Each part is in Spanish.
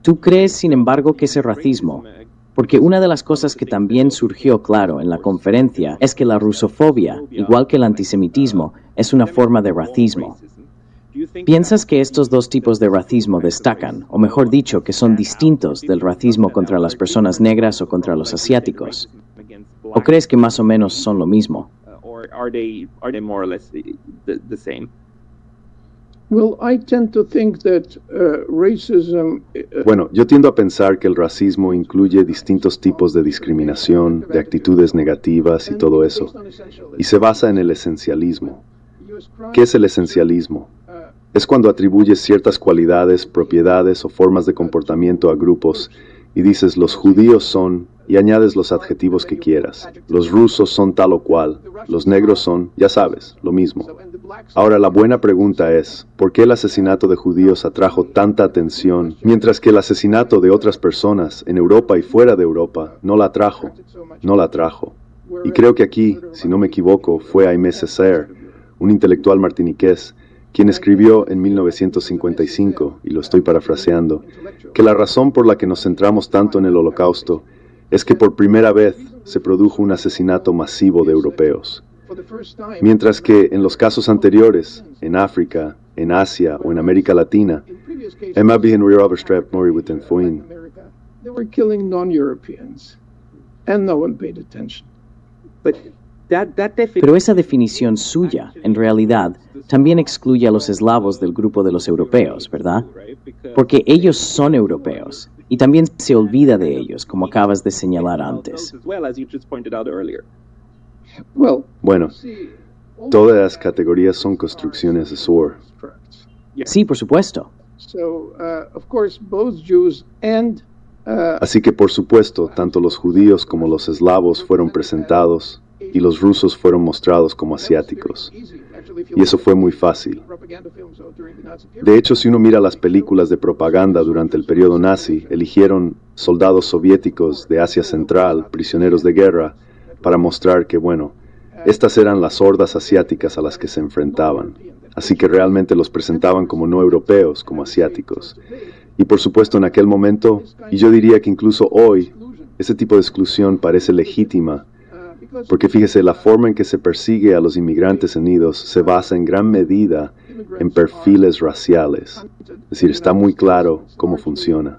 ¿Tú crees, sin embargo, que ese racismo? Porque una de las cosas que también surgió claro en la conferencia es que la rusofobia, igual que el antisemitismo, es una forma de racismo. ¿Piensas que estos dos tipos de racismo destacan, o mejor dicho, que son distintos del racismo contra las personas negras o contra los asiáticos? ¿O crees que más o menos son lo mismo? Bueno, yo tiendo a pensar que el racismo incluye distintos tipos de discriminación, de actitudes negativas y todo eso, y se basa en el esencialismo. ¿Qué es el esencialismo? Es cuando atribuyes ciertas cualidades, propiedades o formas de comportamiento a grupos y dices los judíos son, y añades los adjetivos que quieras. Los rusos son tal o cual, los negros son, ya sabes, lo mismo. Ahora la buena pregunta es, ¿por qué el asesinato de judíos atrajo tanta atención, mientras que el asesinato de otras personas en Europa y fuera de Europa no la atrajo? No la atrajo. Y creo que aquí, si no me equivoco, fue Aimé Césaire, un intelectual martiniqués, quien escribió en 1955, y lo estoy parafraseando, que la razón por la que nos centramos tanto en el Holocausto es que por primera vez se produjo un asesinato masivo de europeos. Mientras que en los casos anteriores, en África, en Asia o en América Latina, Emma bien weer overstrept mori with den foin. They were killing non-Europeans, and no one paid attention. Pero esa definición suya, en realidad, también excluye a los eslavos del grupo de los europeos, ¿verdad? Porque ellos son europeos, y también se olvida de ellos, como acabas de señalar antes. Bueno, todas las categorías son construcciones de Sohr. Sí, por supuesto. Así que, por supuesto, tanto los judíos como los eslavos fueron presentados y los rusos fueron mostrados como asiáticos. Y eso fue muy fácil. De hecho, si uno mira las películas de propaganda durante el periodo nazi, eligieron soldados soviéticos de Asia Central, prisioneros de guerra, para mostrar que, bueno, estas eran las hordas asiáticas a las que se enfrentaban. Así que realmente los presentaban como no europeos, como asiáticos. Y por supuesto en aquel momento, y yo diría que incluso hoy, ese tipo de exclusión parece legítima, porque fíjese, la forma en que se persigue a los inmigrantes unidos se basa en gran medida en perfiles raciales. Es decir, está muy claro cómo funciona.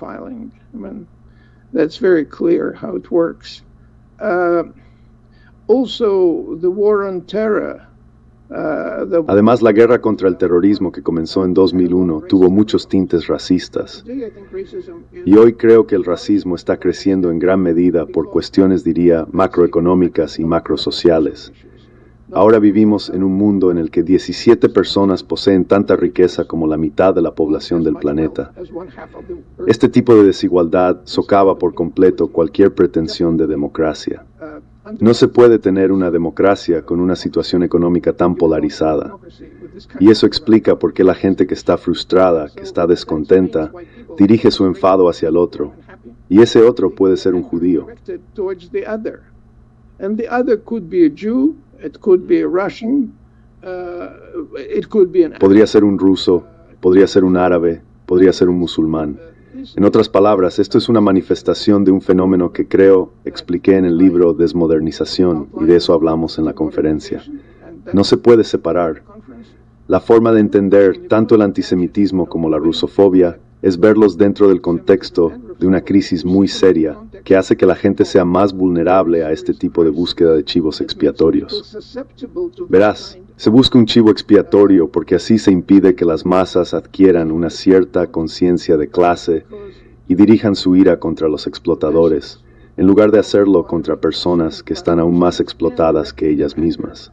Además, la guerra contra el terrorismo que comenzó en 2001 tuvo muchos tintes racistas. Y hoy creo que el racismo está creciendo en gran medida por cuestiones, diría, macroeconómicas y macrosociales. Ahora vivimos en un mundo en el que 17 personas poseen tanta riqueza como la mitad de la población del planeta. Este tipo de desigualdad socava por completo cualquier pretensión de democracia. No se puede tener una democracia con una situación económica tan polarizada. Y eso explica por qué la gente que está frustrada, que está descontenta, dirige su enfado hacia el otro. Y ese otro puede ser un judío. Podría ser un ruso, podría ser un árabe, podría ser un musulmán. En otras palabras, esto es una manifestación de un fenómeno que creo expliqué en el libro Desmodernización, y de eso hablamos en la conferencia. No se puede separar. La forma de entender tanto el antisemitismo como la rusofobia es verlos dentro del contexto de una crisis muy seria que hace que la gente sea más vulnerable a este tipo de búsqueda de chivos expiatorios. Verás, se busca un chivo expiatorio porque así se impide que las masas adquieran una cierta conciencia de clase y dirijan su ira contra los explotadores, en lugar de hacerlo contra personas que están aún más explotadas que ellas mismas.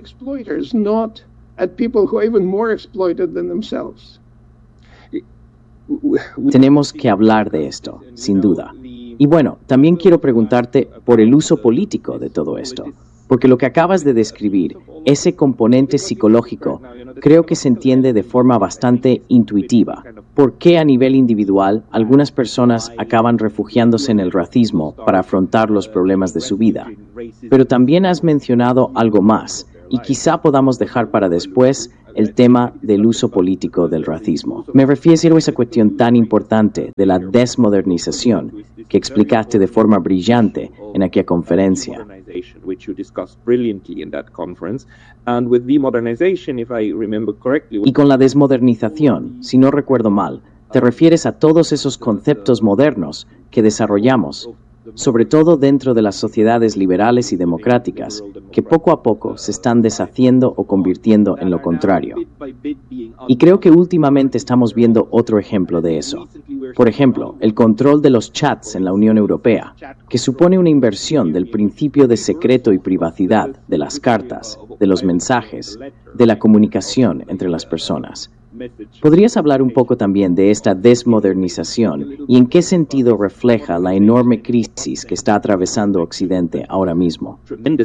Tenemos que hablar de esto, sin duda. Y bueno, también quiero preguntarte por el uso político de todo esto, porque lo que acabas de describir, ese componente psicológico, creo que se entiende de forma bastante intuitiva. ¿Por qué a nivel individual algunas personas acaban refugiándose en el racismo para afrontar los problemas de su vida? Pero también has mencionado algo más, y quizá podamos dejar para después el tema del uso político del racismo. Me refiero a esa cuestión tan importante de la desmodernización que explicaste de forma brillante en aquella conferencia. Y con la desmodernización, si no recuerdo mal, te refieres a todos esos conceptos modernos que desarrollamos, sobre todo dentro de las sociedades liberales y democráticas, que poco a poco se están deshaciendo o convirtiendo en lo contrario. Y creo que últimamente estamos viendo otro ejemplo de eso. Por ejemplo, el control de los chats en la Unión Europea, que supone una inversión del principio de secreto y privacidad, de las cartas, de los mensajes, de la comunicación entre las personas. ¿Podrías hablar un poco también de esta desmodernización y en qué sentido refleja la enorme crisis que está atravesando Occidente ahora mismo?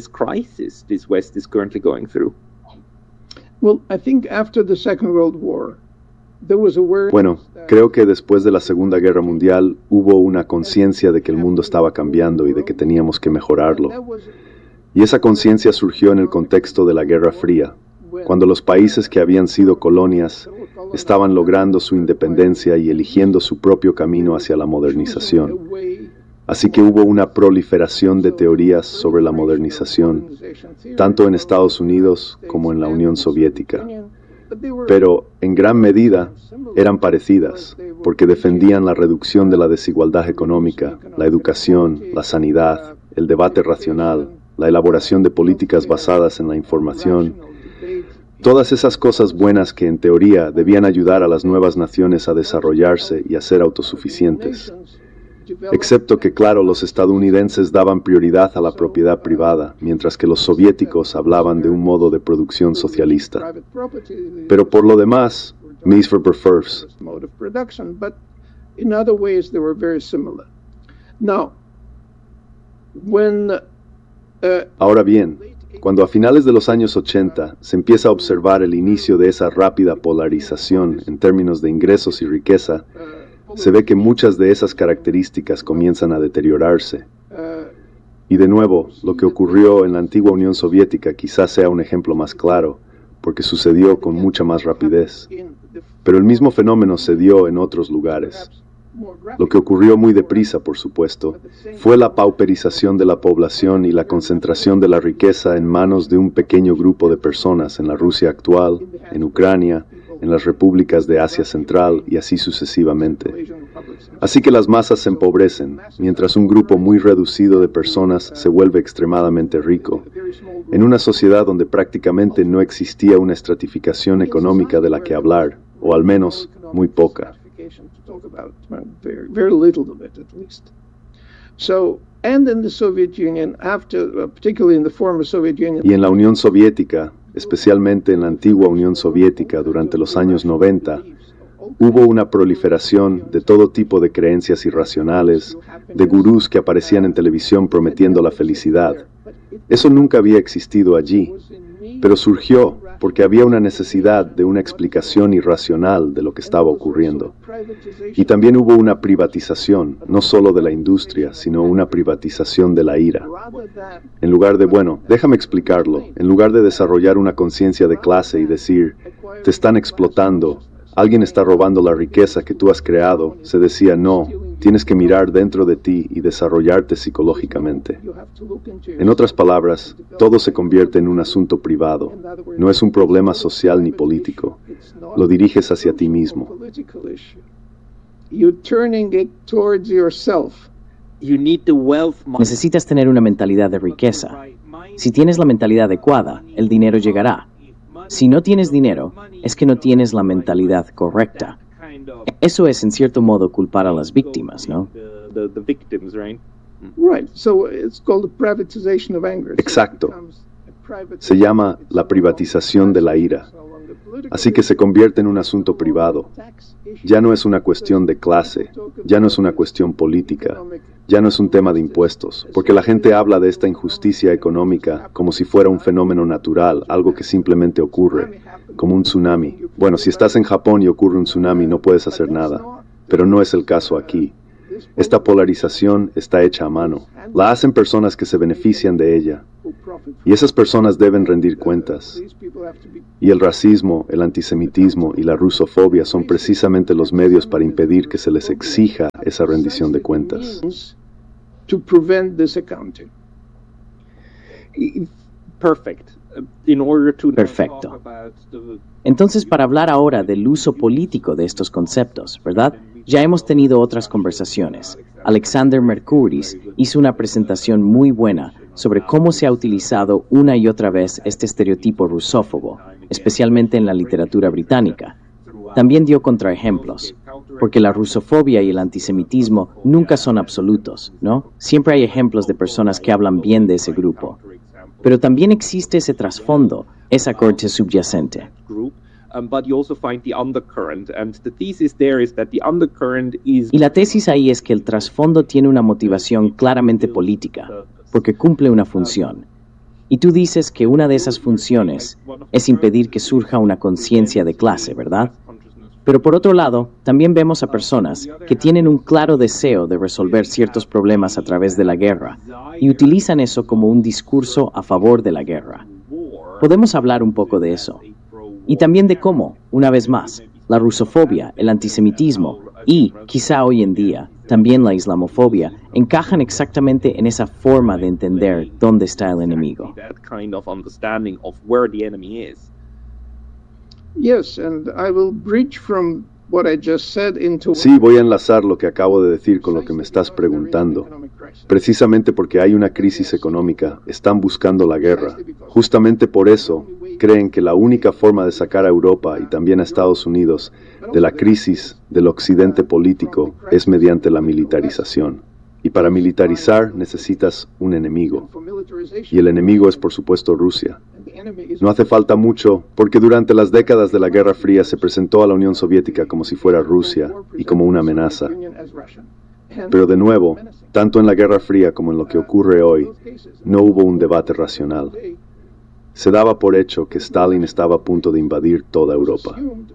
Bueno, creo que después de la Segunda Guerra Mundial hubo una conciencia de que el mundo estaba cambiando y de que teníamos que mejorarlo. Y esa conciencia surgió en el contexto de la Guerra Fría, cuando los países que habían sido colonias estaban logrando su independencia y eligiendo su propio camino hacia la modernización. Así que hubo una proliferación de teorías sobre la modernización, tanto en Estados Unidos como en la Unión Soviética. Pero, en gran medida, eran parecidas, porque defendían la reducción de la desigualdad económica, la educación, la sanidad, el debate racional, la elaboración de políticas basadas en la información. Todas esas cosas buenas que en teoría debían ayudar a las nuevas naciones a desarrollarse y a ser autosuficientes. Excepto que, claro, los estadounidenses daban prioridad a la propiedad privada, mientras que los soviéticos hablaban de un modo de producción socialista. Pero por lo demás, mis prefers. Ahora bien, cuando a finales de los años 80 se empieza a observar el inicio de esa rápida polarización en términos de ingresos y riqueza, se ve que muchas de esas características comienzan a deteriorarse. Y de nuevo, lo que ocurrió en la antigua Unión Soviética quizás sea un ejemplo más claro, porque sucedió con mucha más rapidez. Pero el mismo fenómeno se dio en otros lugares. Lo que ocurrió muy deprisa, por supuesto, fue la pauperización de la población y la concentración de la riqueza en manos de un pequeño grupo de personas en la Rusia actual, en Ucrania, en las repúblicas de Asia Central y así sucesivamente. Así que las masas se empobrecen, mientras un grupo muy reducido de personas se vuelve extremadamente rico, en una sociedad donde prácticamente no existía una estratificación económica de la que hablar, o al menos muy poca. Y en la Unión Soviética, especialmente en la antigua Unión Soviética durante los años 90, hubo una proliferación de todo tipo de creencias irracionales, de gurús que aparecían en televisión prometiendo la felicidad. Eso nunca había existido allí, pero surgió porque había una necesidad de una explicación irracional de lo que estaba ocurriendo. Y también hubo una privatización, no solo de la industria, sino una privatización de la ira. En lugar de, déjame explicarlo, en lugar de desarrollar una conciencia de clase y decir, te están explotando, alguien está robando la riqueza que tú has creado, se decía, no, tienes que mirar dentro de ti y desarrollarte psicológicamente. En otras palabras, todo se convierte en un asunto privado. No es un problema social ni político. Lo diriges hacia ti mismo. Necesitas tener una mentalidad de riqueza. Si tienes la mentalidad adecuada, el dinero llegará. Si no tienes dinero, es que no tienes la mentalidad correcta. Eso es, en cierto modo, culpar a las víctimas, ¿no? Exacto. Se llama la privatización de la ira. Así que se convierte en un asunto privado. Ya no es una cuestión de clase, ya no es una cuestión política, ya no es un tema de impuestos, porque la gente habla de esta injusticia económica como si fuera un fenómeno natural, algo que simplemente ocurre, como un tsunami. Bueno, si estás en Japón y ocurre un tsunami no puedes hacer nada, pero no es el caso aquí. Esta polarización está hecha a mano. La hacen personas que se benefician de ella. Y esas personas deben rendir cuentas. Y el racismo, el antisemitismo y la rusofobia son precisamente los medios para impedir que se les exija esa rendición de cuentas. Perfecto. Entonces, para hablar ahora del uso político de estos conceptos, ¿verdad? Ya hemos tenido otras conversaciones. Alexander Mercouris hizo una presentación muy buena sobre cómo se ha utilizado una y otra vez este estereotipo rusófobo, especialmente en la literatura británica. También dio contraejemplos, porque la rusofobia y el antisemitismo nunca son absolutos, ¿no? Siempre hay ejemplos de personas que hablan bien de ese grupo. Pero también existe ese trasfondo, esa corte subyacente. Y la tesis ahí es que el trasfondo tiene una motivación claramente política, porque cumple una función. Y tú dices que una de esas funciones es impedir que surja una conciencia de clase, ¿verdad? Pero por otro lado, también vemos a personas que tienen un claro deseo de resolver ciertos problemas a través de la guerra y utilizan eso como un discurso a favor de la guerra. Podemos hablar un poco de eso. Y también de cómo, una vez más, la rusofobia, el antisemitismo y, quizá hoy en día, también la islamofobia, encajan exactamente en esa forma de entender dónde está el enemigo. Sí, voy a enlazar lo que acabo de decir con lo que me estás preguntando. Precisamente porque hay una crisis económica, están buscando la guerra. Justamente por eso, creen que la única forma de sacar a Europa y también a Estados Unidos de la crisis del occidente político es mediante la militarización. Y para militarizar necesitas un enemigo. Y el enemigo es, por supuesto, Rusia. No hace falta mucho, porque durante las décadas de la Guerra Fría se presentó a la Unión Soviética como si fuera Rusia y como una amenaza. Pero de nuevo, tanto en la Guerra Fría como en lo que ocurre hoy, no hubo un debate racional. Se daba por hecho que Stalin estaba a punto de invadir toda Europa.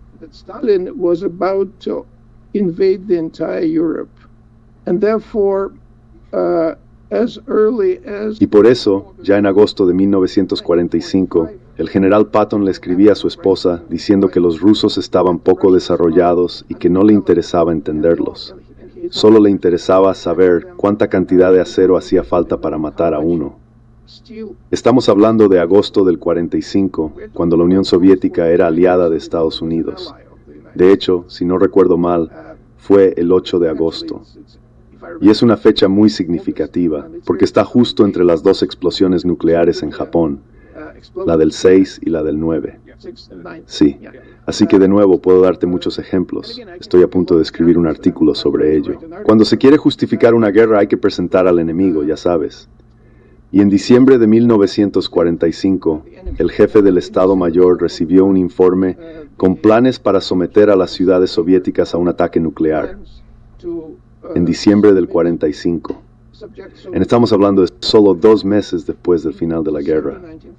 Y por eso, ya en agosto de 1945, el general Patton le escribía a su esposa diciendo que los rusos estaban poco desarrollados y que no le interesaba entenderlos. Solo le interesaba saber cuánta cantidad de acero hacía falta para matar a uno. Estamos hablando de agosto del 45, cuando la Unión Soviética era aliada de Estados Unidos. De hecho, si no recuerdo mal, fue el 8 de agosto. Y es una fecha muy significativa, porque está justo entre las dos explosiones nucleares en Japón, la del 6 y la del 9. Sí, así que de nuevo puedo darte muchos ejemplos. Estoy a punto de escribir un artículo sobre ello. Cuando se quiere justificar una guerra hay que presentar al enemigo, ya sabes. Y en diciembre de 1945, el jefe del Estado Mayor recibió un informe con planes para someter a las ciudades soviéticas a un ataque nuclear. En diciembre del 45. Estamos hablando de solo 2 meses después del final de la guerra.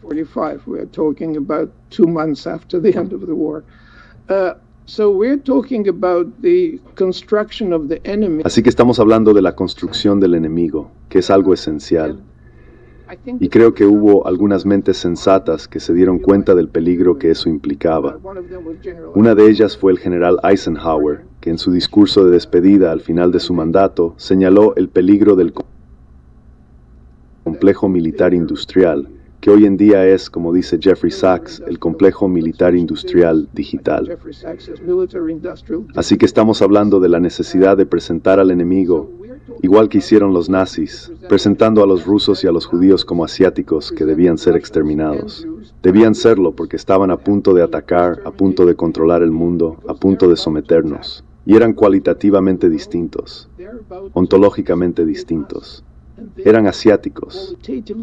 Así que estamos hablando de la construcción del enemigo, que es algo esencial. Y creo que hubo algunas mentes sensatas que se dieron cuenta del peligro que eso implicaba. Una de ellas fue el general Eisenhower, que en su discurso de despedida al final de su mandato señaló el peligro del complejo militar industrial, que hoy en día es, como dice Jeffrey Sachs, el complejo militar industrial digital. Así que estamos hablando de la necesidad de presentar al enemigo, igual que hicieron los nazis, presentando a los rusos y a los judíos como asiáticos que debían ser exterminados. Debían serlo porque estaban a punto de atacar, a punto de controlar el mundo, a punto de someternos. Y eran cualitativamente distintos, ontológicamente distintos. Eran asiáticos.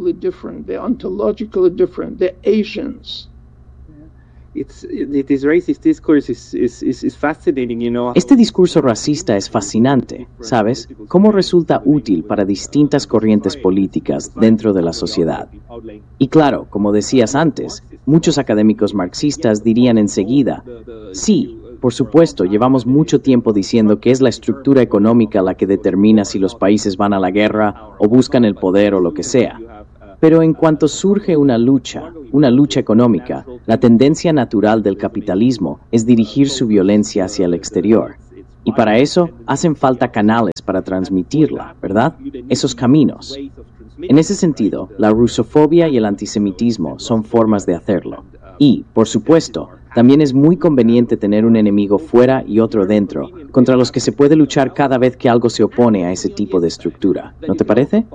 Este discurso racista es fascinante, ¿sabes? Cómo resulta útil para distintas corrientes políticas dentro de la sociedad. Y claro, como decías antes, muchos académicos marxistas dirían enseguida, sí, por supuesto, llevamos mucho tiempo diciendo que es la estructura económica la que determina si los países van a la guerra o buscan el poder o lo que sea. Pero en cuanto surge una lucha económica, la tendencia natural del capitalismo es dirigir su violencia hacia el exterior. Y para eso hacen falta canales para transmitirla, ¿verdad? Esos caminos. En ese sentido, la rusofobia y el antisemitismo son formas de hacerlo. Y, por supuesto, también es muy conveniente tener un enemigo fuera y otro dentro, contra los que se puede luchar cada vez que algo se opone a ese tipo de estructura. ¿No te parece?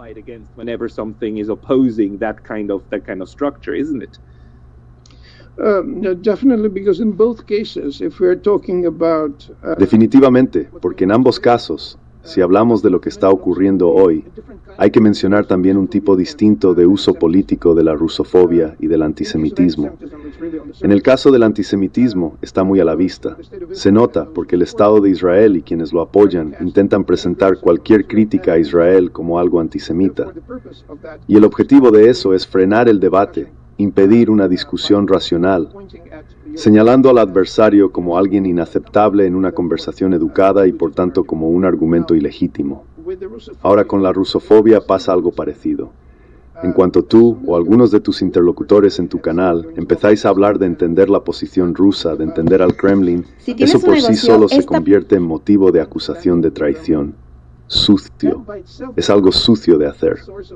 Definitivamente, porque en ambos casos, si hablamos de lo que está ocurriendo hoy, hay que mencionar también un tipo distinto de uso político de la rusofobia y del antisemitismo. En el caso del antisemitismo está muy a la vista. Se nota porque el Estado de Israel y quienes lo apoyan intentan presentar cualquier crítica a Israel como algo antisemita. Y el objetivo de eso es frenar el debate, impedir una discusión racional, señalando al adversario como alguien inaceptable en una conversación educada y por tanto como un argumento ilegítimo. Ahora con la rusofobia pasa algo parecido. En cuanto tú o algunos de tus interlocutores en tu canal empezáis a hablar de entender la posición rusa, de entender al Kremlin, eso por sí solo se convierte en motivo de acusación de traición. Sucio. Es algo sucio de hacer.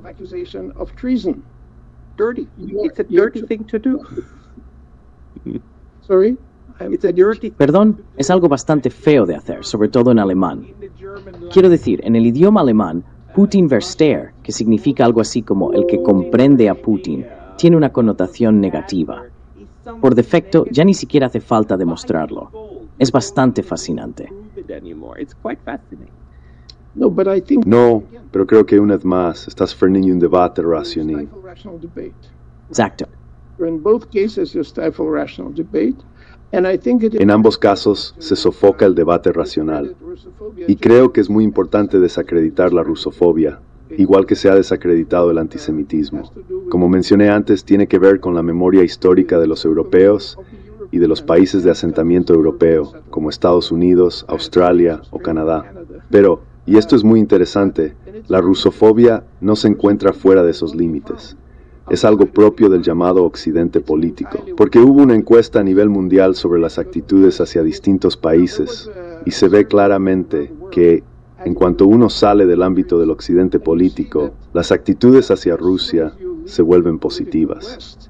Dirty. It's a dirty thing to do. Sorry? Perdón, es algo bastante feo de hacer, sobre todo en alemán. Quiero decir, en el idioma alemán, Putin versteher, que significa algo así como el que comprende a Putin, tiene una connotación negativa. Por defecto, ya ni siquiera hace falta demostrarlo. Es bastante fascinante. No, pero creo que una vez más estás frenando un debate racional. Exacto. En ambos casos se sofoca el debate racional. Y creo que es muy importante desacreditar la rusofobia, igual que se ha desacreditado el antisemitismo. Como mencioné antes, tiene que ver con la memoria histórica de los europeos y de los países de asentamiento europeo, como Estados Unidos, Australia o Canadá. Pero, y esto es muy interesante, la rusofobia no se encuentra fuera de esos límites. Es algo propio del llamado Occidente político, porque hubo una encuesta a nivel mundial sobre las actitudes hacia distintos países y se ve claramente que, en cuanto uno sale del ámbito del Occidente político, las actitudes hacia Rusia se vuelven positivas.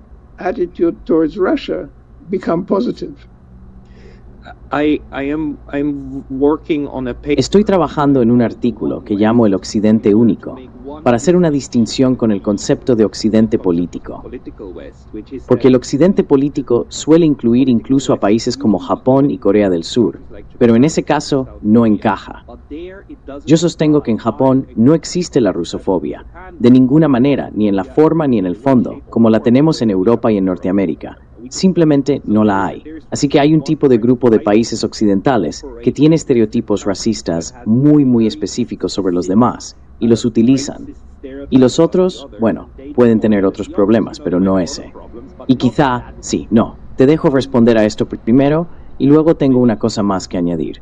Estoy trabajando en un artículo que llamo El Occidente Único, para hacer una distinción con el concepto de Occidente político. Porque el Occidente político suele incluir incluso a países como Japón y Corea del Sur, pero en ese caso no encaja. Yo sostengo que en Japón no existe la rusofobia, de ninguna manera, ni en la forma ni en el fondo, como la tenemos en Europa y en Norteamérica. Simplemente no la hay. Así que hay un tipo de grupo de países occidentales que tiene estereotipos racistas muy específicos sobre los demás y los utilizan. Y los otros, bueno, pueden tener otros problemas, pero no ese. Y quizá, sí, no. Te dejo responder a esto primero y luego tengo una cosa más que añadir.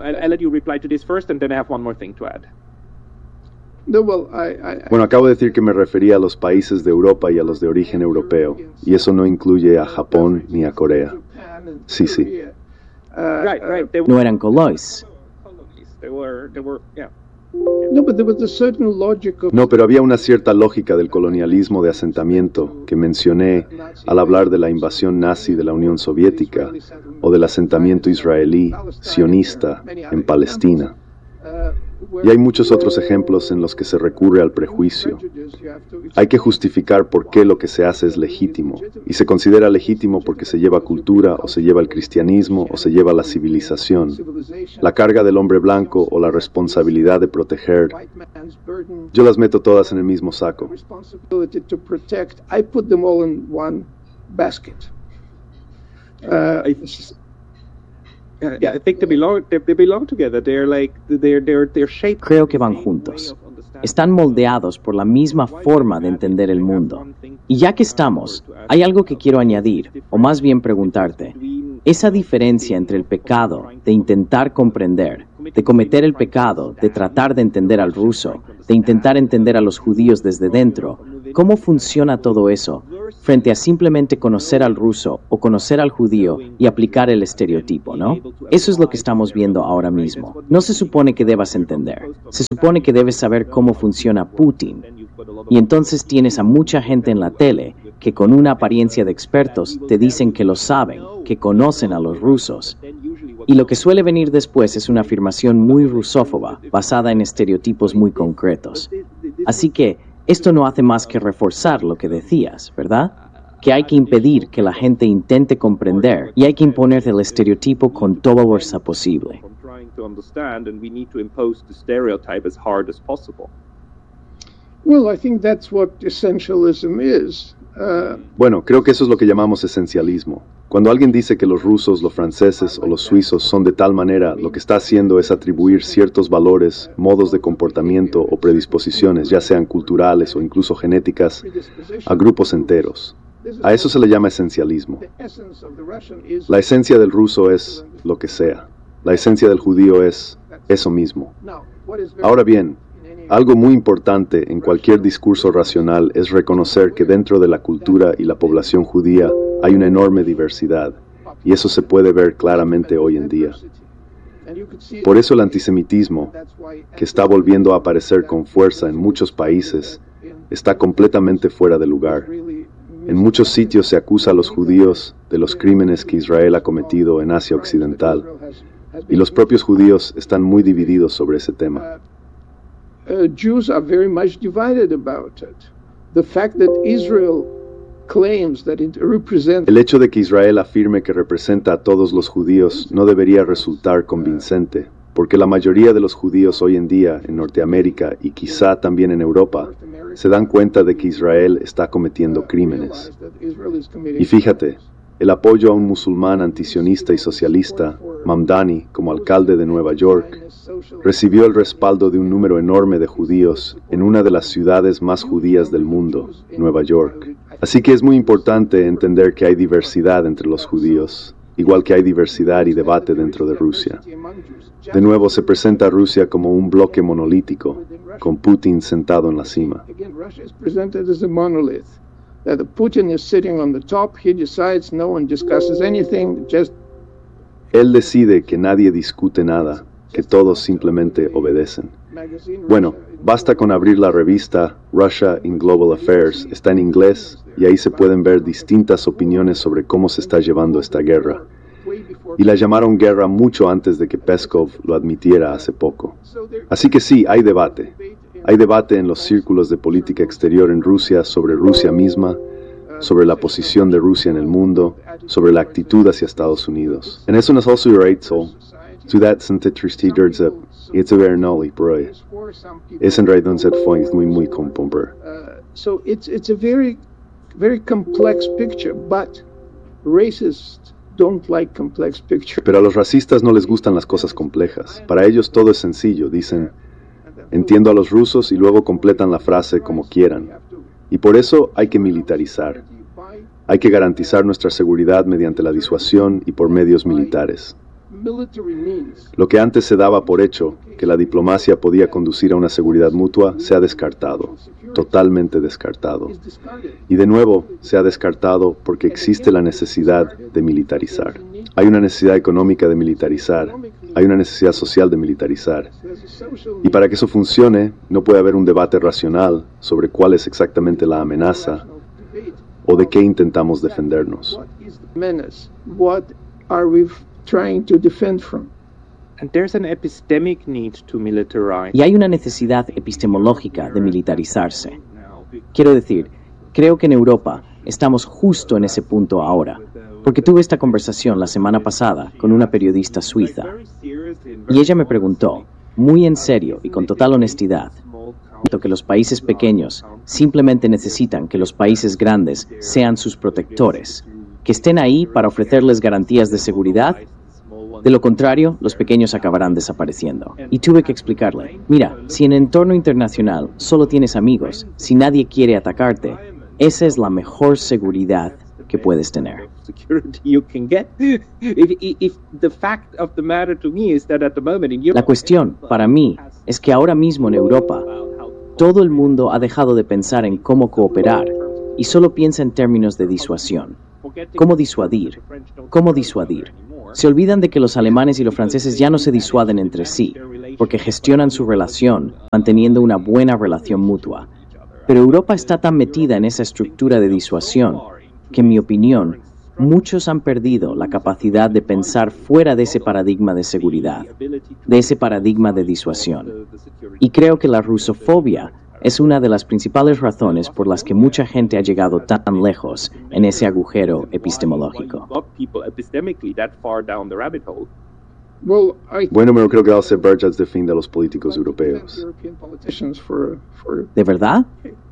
Bueno, acabo de decir que me refería a los países de Europa y a los de origen europeo, y eso no incluye a Japón ni a Corea. Sí. No eran colois. No, pero había una cierta lógica del colonialismo de asentamiento que mencioné al hablar de la invasión nazi de la Unión Soviética o del asentamiento israelí sionista en Palestina. Y hay muchos otros ejemplos en los que se recurre al prejuicio. Hay que justificar por qué lo que se hace es legítimo, y se considera legítimo porque se lleva cultura, o se lleva el cristianismo, o se lleva la civilización, la carga del hombre blanco o la responsabilidad de proteger. Yo las meto todas en el mismo saco. Creo que van juntos. Están moldeados por la misma forma de entender el mundo. Y ya que estamos, hay algo que quiero añadir, o más bien preguntarte. Esa diferencia entre el pecado de intentar comprender, de cometer el pecado, de tratar de entender al ruso, de intentar entender a los judíos desde dentro, ¿cómo funciona todo eso frente a simplemente conocer al ruso o conocer al judío y aplicar el estereotipo, ¿no? Eso es lo que estamos viendo ahora mismo. No se supone que debas entender, se supone que debes saber cómo funciona Putin. Y entonces tienes a mucha gente en la tele que con una apariencia de expertos te dicen que lo saben, que conocen a los rusos. Y lo que suele venir después es una afirmación muy rusófoba, basada en estereotipos muy concretos. Así que esto no hace más que reforzar lo que decías, ¿verdad? Que hay que impedir que la gente intente comprender y hay que imponer el estereotipo con toda fuerza posible. Well, I think that's what essentialism is. Bueno, creo que eso es lo que llamamos esencialismo. Cuando alguien dice que los rusos, los franceses o los suizos son de tal manera, lo que está haciendo es atribuir ciertos valores, modos de comportamiento o predisposiciones, ya sean culturales o incluso genéticas, a grupos enteros. A eso se le llama esencialismo. La esencia del ruso es lo que sea. La esencia del judío es eso mismo. Ahora bien, algo muy importante en cualquier discurso racional es reconocer que dentro de la cultura y la población judía hay una enorme diversidad, y eso se puede ver claramente hoy en día. Por eso el antisemitismo, que está volviendo a aparecer con fuerza en muchos países, está completamente fuera de lugar. En muchos sitios se acusa a los judíos de los crímenes que Israel ha cometido en Asia Occidental, y los propios judíos están muy divididos sobre ese tema. Jews are very much divided about it. The fact that Israel claims that it represents... El hecho de que Israel afirme que representa a todos los judíos no debería resultar convincente, porque la mayoría de los judíos hoy en día en Norteamérica y quizá también en Europa se dan cuenta de que Israel está cometiendo crímenes. Y fíjate, el apoyo a un musulmán antisionista y socialista, Mamdani, como alcalde de Nueva York, recibió el respaldo de un número enorme de judíos en una de las ciudades más judías del mundo, Nueva York. Así que es muy importante entender que hay diversidad entre los judíos, igual que hay diversidad y debate dentro de Rusia. De nuevo se presenta a Rusia como un bloque monolítico, con Putin sentado en la cima. That Putin is sitting on the top, he decides, no one discusses anything, just... Él decide que nadie discute nada, que todos simplemente obedecen. Bueno, basta con abrir la revista Russia in Global Affairs, está en inglés, y ahí se pueden ver distintas opiniones sobre cómo se está llevando esta guerra. Y la llamaron guerra mucho antes de que Peskov lo admitiera hace poco. Así que sí, hay debate. Hay debate en los círculos de política exterior en Rusia sobre Rusia misma, sobre la posición de Rusia en el mundo, sobre la actitud hacia Estados Unidos. En eso nos also reitso, to that synthetristider ze, it's a very nolly, bro. Es en realidad un set point muy compomper. So it's a very complex picture, but racists don't like complex picture. Pero a los racistas no les gustan las cosas complejas. Para ellos todo es sencillo, dicen, entiendo a los rusos y luego completan la frase como quieran. Y por eso hay que militarizar. Hay que garantizar nuestra seguridad mediante la disuasión y por medios militares. Lo que antes se daba por hecho, que la diplomacia podía conducir a una seguridad mutua, se ha descartado, totalmente descartado. Y de nuevo se ha descartado porque existe la necesidad de militarizar. Hay una necesidad económica de militarizar, hay una necesidad social de militarizar. Y para que eso funcione, no puede haber un debate racional sobre cuál es exactamente la amenaza o de qué intentamos defendernos. Trying to defend from. And there's an epistemic need to militarize. Y hay una necesidad epistemológica de militarizarse. Quiero decir, creo que en Europa estamos justo en ese punto ahora, porque tuve esta conversación la semana pasada con una periodista suiza, y ella me preguntó, muy en serio y con total honestidad, que los países pequeños simplemente necesitan que los países grandes sean sus protectores, que estén ahí para ofrecerles garantías de seguridad. De lo contrario, los pequeños acabarán desapareciendo. Y tuve que explicarle, mira, si en el entorno internacional solo tienes amigos, si nadie quiere atacarte, esa es la mejor seguridad que puedes tener. security you can get. If the fact of the matter to me is that at the moment in Europe, La cuestión, para mí, es que ahora mismo en Europa, todo el mundo ha dejado de pensar en cómo cooperar y solo piensa en términos de disuasión. ¿Cómo disuadir? ¿Cómo disuadir? Se olvidan de que los alemanes y los franceses ya no se disuaden entre sí, porque gestionan su relación, manteniendo una buena relación mutua. Pero Europa está tan metida en esa estructura de disuasión que, en mi opinión, muchos han perdido la capacidad de pensar fuera de ese paradigma de seguridad, de ese paradigma de disuasión. Y creo que la rusofobia es una de las principales razones por las que mucha gente ha llegado tan lejos en ese agujero epistemológico. Bueno, pero creo que Alce Burgess defiende a los políticos europeos. ¿De verdad?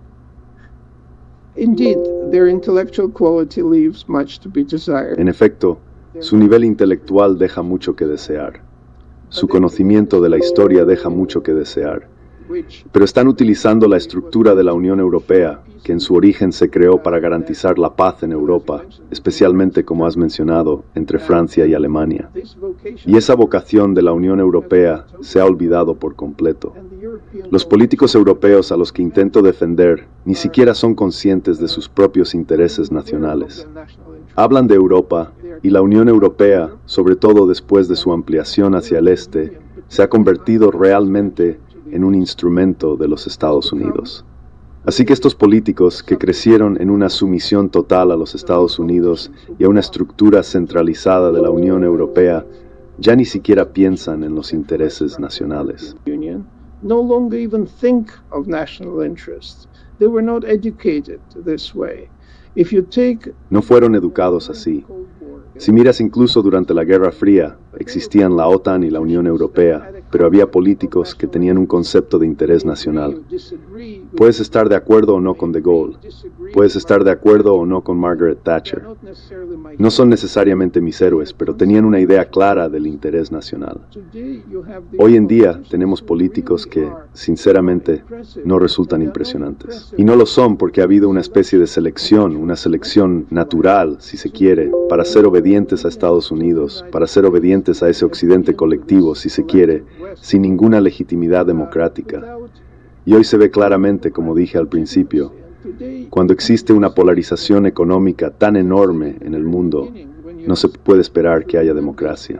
Indeed, their intellectual quality leaves much to be desired. En efecto, su nivel intelectual deja mucho que desear. Su conocimiento de la historia deja mucho que desear. Pero están utilizando la estructura de la Unión Europea, que en su origen se creó para garantizar la paz en Europa, especialmente, como has mencionado, entre Francia y Alemania. Y esa vocación de la Unión Europea se ha olvidado por completo. Los políticos europeos a los que intento defender ni siquiera son conscientes de sus propios intereses nacionales. Hablan de Europa, y la Unión Europea, sobre todo después de su ampliación hacia el este, se ha convertido realmente en un instrumento de los Estados Unidos. Así que estos políticos que crecieron en una sumisión total a los Estados Unidos y a una estructura centralizada de la Unión Europea, ya ni siquiera piensan en los intereses nacionales. No longer even think of national interests. They were not educated this way. If you take No fueron educados así. Si miras incluso durante la Guerra Fría, existían la OTAN y la Unión Europea, pero había políticos que tenían un concepto de interés nacional. Puedes estar de acuerdo o no con De Gaulle, puedes estar de acuerdo o no con Margaret Thatcher. No son necesariamente mis héroes, pero tenían una idea clara del interés nacional. Hoy en día tenemos políticos que, sinceramente, no resultan impresionantes. Y no lo son porque ha habido una especie de selección, una selección natural, si se quiere, para ser obedientes a Estados Unidos, para ser obedientes a ese occidente colectivo, si se quiere, sin ninguna legitimidad democrática. Y hoy se ve claramente, como dije al principio, cuando existe una polarización económica tan enorme en el mundo, no se puede esperar que haya democracia.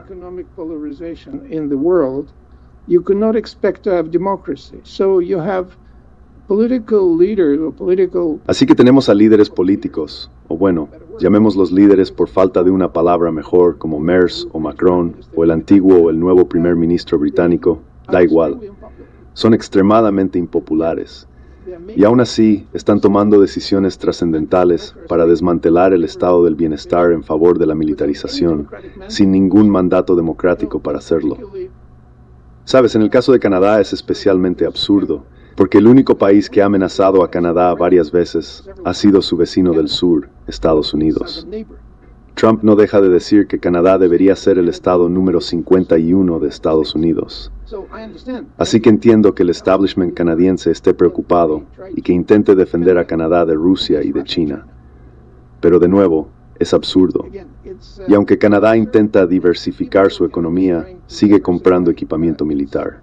Así que tenemos a líderes políticos, o bueno, llamémoslos líderes por falta de una palabra mejor, como Merz o Macron, o el antiguo o el nuevo primer ministro británico, da igual. Son extremadamente impopulares. Y aún así, están tomando decisiones trascendentales para desmantelar el estado del bienestar en favor de la militarización, sin ningún mandato democrático para hacerlo. Sabes, en el caso de Canadá es especialmente absurdo, porque el único país que ha amenazado a Canadá varias veces ha sido su vecino del sur, Estados Unidos. Trump no deja de decir que Canadá debería ser el estado número 51 de Estados Unidos. Así que entiendo que el establishment canadiense esté preocupado y que intente defender a Canadá de Rusia y de China. Pero de nuevo, es absurdo. Y aunque Canadá intenta diversificar su economía, sigue comprando equipamiento militar.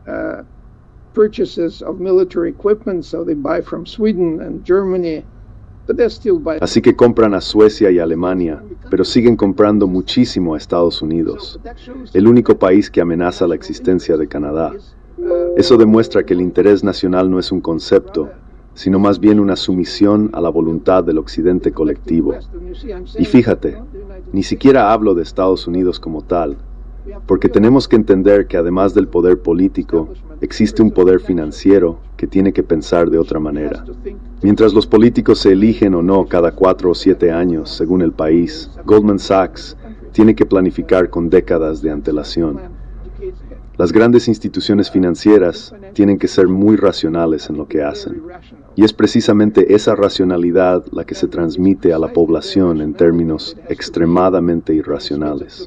Así que compran a Suecia y Alemania, pero siguen comprando muchísimo a Estados Unidos, el único país que amenaza la existencia de Canadá. Eso demuestra que el interés nacional no es un concepto, sino más bien una sumisión a la voluntad del occidente colectivo. Y fíjate, ni siquiera hablo de Estados Unidos como tal, porque tenemos que entender que además del poder político, existe un poder financiero que tiene que pensar de otra manera. Mientras los políticos se eligen o no cada 4 o 7 años, según el país, Goldman Sachs tiene que planificar con décadas de antelación. Las grandes instituciones financieras tienen que ser muy racionales en lo que hacen. Y es precisamente esa racionalidad la que se transmite a la población en términos extremadamente irracionales.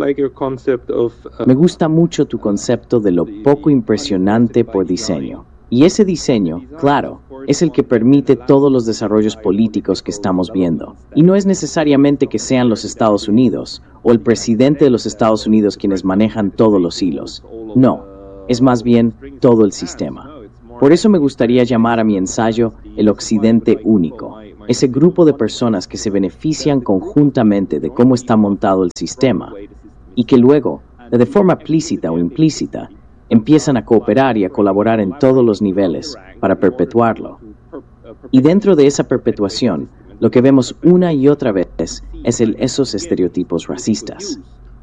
Me gusta mucho tu concepto de lo poco impresionante por diseño. Y ese diseño, claro, es el que permite todos los desarrollos políticos que estamos viendo. Y no es necesariamente que sean los Estados Unidos o el presidente de los Estados Unidos quienes manejan todos los hilos. No, es más bien todo el sistema. Por eso me gustaría llamar a mi ensayo el Occidente único, ese grupo de personas que se benefician conjuntamente de cómo está montado el sistema y que luego, de forma explícita o implícita, empiezan a cooperar y a colaborar en todos los niveles para perpetuarlo. Y dentro de esa perpetuación, lo que vemos una y otra vez es esos estereotipos racistas.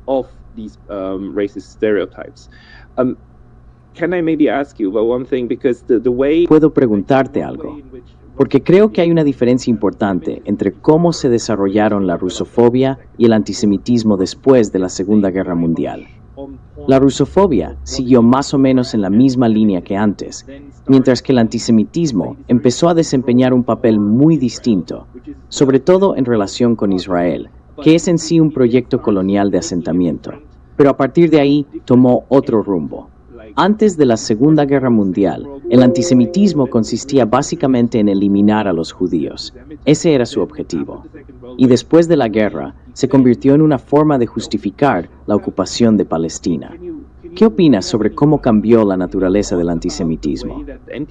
Puedo preguntarte algo, porque creo que hay una diferencia importante entre cómo se desarrollaron la rusofobia y el antisemitismo después de la Segunda Guerra Mundial. La rusofobia siguió más o menos en la misma línea que antes, mientras que el antisemitismo empezó a desempeñar un papel muy distinto, sobre todo en relación con Israel, que es en sí un proyecto colonial de asentamiento. Pero a partir de ahí tomó otro rumbo. Antes de la Segunda Guerra Mundial, el antisemitismo consistía básicamente en eliminar a los judíos. Ese era su objetivo. Y después de la guerra, se convirtió en una forma de justificar la ocupación de Palestina. ¿Qué opinas sobre cómo cambió la naturaleza del antisemitismo?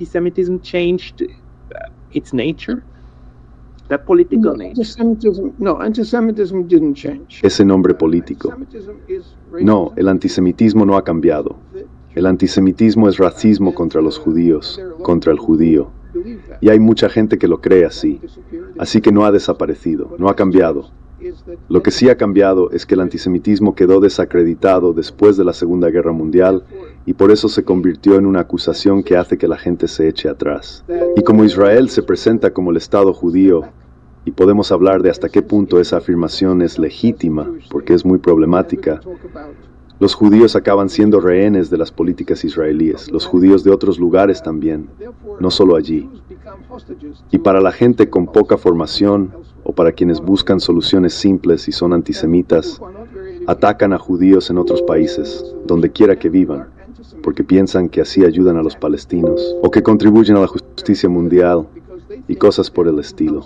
Ese nombre político. No, el antisemitismo no ha cambiado. El antisemitismo es racismo contra los judíos, contra el judío. Y hay mucha gente que lo cree así. Así que no ha desaparecido, no ha cambiado. Lo que sí ha cambiado es que el antisemitismo quedó desacreditado después de la Segunda Guerra Mundial y por eso se convirtió en una acusación que hace que la gente se eche atrás. Y como Israel se presenta como el Estado judío, y podemos hablar de hasta qué punto esa afirmación es legítima, porque es muy problemática, los judíos acaban siendo rehenes de las políticas israelíes, los judíos de otros lugares también, no solo allí. Y para la gente con poca formación, o para quienes buscan soluciones simples y son antisemitas, atacan a judíos en otros países, donde quiera que vivan, porque piensan que así ayudan a los palestinos, o que contribuyen a la justicia mundial, y cosas por el estilo.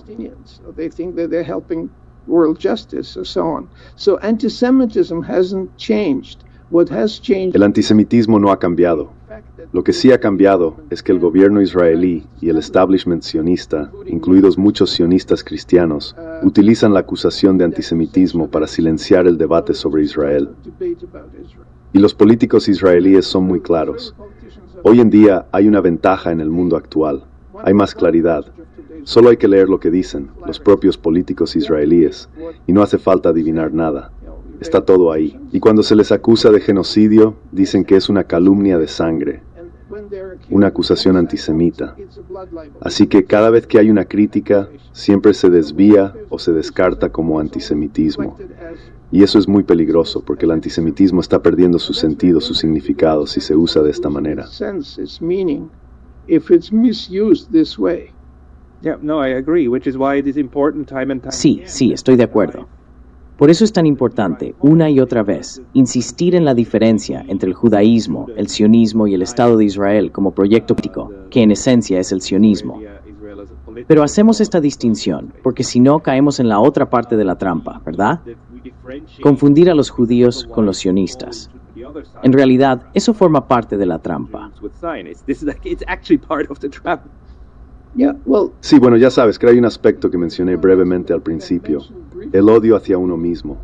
World justice, or so on. So anti-Semitism hasn't changed. What has changed... El antisemitismo no ha cambiado. Lo que sí ha cambiado es que el gobierno israelí y el establishment sionista, incluidos muchos sionistas cristianos, utilizan la acusación de antisemitismo para silenciar el debate sobre Israel. Y los políticos israelíes son muy claros. Hoy en día hay una ventaja en el mundo actual. Hay más claridad. Solo hay que leer lo que dicen los propios políticos israelíes, y no hace falta adivinar nada. Está todo ahí. Y cuando se les acusa de genocidio, dicen que es una calumnia de sangre, una acusación antisemita. Así que cada vez que hay una crítica, siempre se desvía o se descarta como antisemitismo. Y eso es muy peligroso, porque el antisemitismo está perdiendo su sentido, su significado, si se usa de esta manera. Sí, estoy de acuerdo. Por eso es tan importante, una y otra vez, insistir en la diferencia entre el judaísmo, el sionismo y el Estado de Israel como proyecto político, que en esencia es el sionismo. Pero hacemos esta distinción, porque si no caemos en la otra parte de la trampa, ¿verdad? Confundir a los judíos con los sionistas. En realidad, eso forma parte de la trampa. Sí, bueno, ya sabes que hay un aspecto que mencioné brevemente al principio, el odio hacia uno mismo.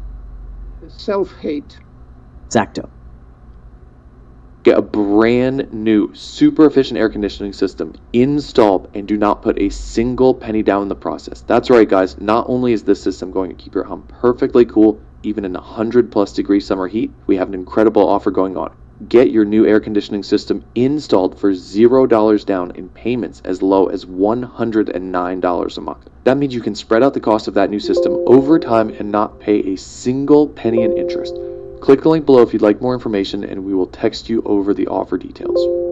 Exacto. Get a brand new, super efficient air conditioning system installed and do not put a single penny down in the process. That's right, guys. Not only is this system going to keep your home perfectly cool, even in 100+ degree summer heat, we have an incredible offer going on. Get your new air conditioning system installed for $0 down in payments as low as $109 a month. That means you can spread out the cost of that new system over time and not pay a single penny in interest. Click the link below if you'd like more information, and we will text you over the offer details.